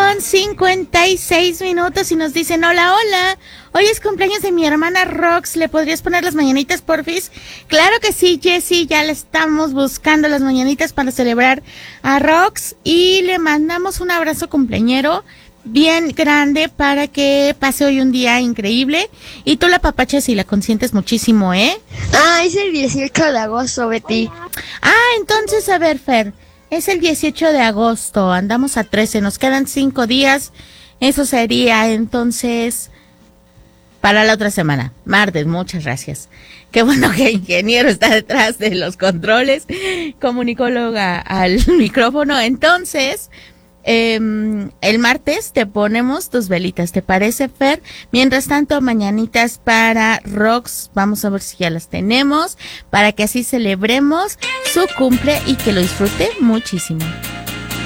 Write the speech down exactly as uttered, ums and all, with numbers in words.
con cincuenta y seis minutos y nos dicen, hola, hola, hoy es cumpleaños de mi hermana Rox, ¿le podrías poner las mañanitas, porfis? Claro que sí, Jessie, ya le estamos buscando las mañanitas para celebrar a Rox y le mandamos un abrazo cumpleañero bien grande para que pase hoy un día increíble y tú la papachas y la consientes muchísimo, ¿eh? Ah, es el dieciocho de agosto, Betty. Ah, entonces, a ver, Fer, es el dieciocho de agosto, andamos a trece, nos quedan cinco días, eso sería entonces para la otra semana, martes, muchas gracias. Qué bueno que el ingeniero está detrás de los controles, comunicóloga al micrófono, entonces... Eh, el martes te ponemos tus velitas, ¿te parece, Fer? Mientras tanto, mañanitas para Rox, vamos a ver si ya las tenemos, para que así celebremos su cumple y que lo disfrute muchísimo.